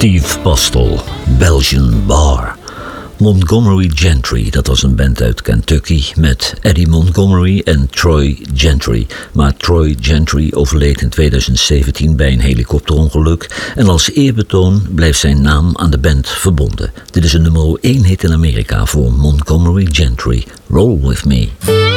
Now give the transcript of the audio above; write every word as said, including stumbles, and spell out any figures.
Steve Postel, Belgian Bar. Montgomery Gentry, dat was een band uit Kentucky met Eddie Montgomery en Troy Gentry. Maar Troy Gentry overleed in tweeduizend zeventien bij een helikopterongeluk en als eerbetoon blijft zijn naam aan de band verbonden. Dit is een nummer één hit in Amerika voor Montgomery Gentry. Roll With Me.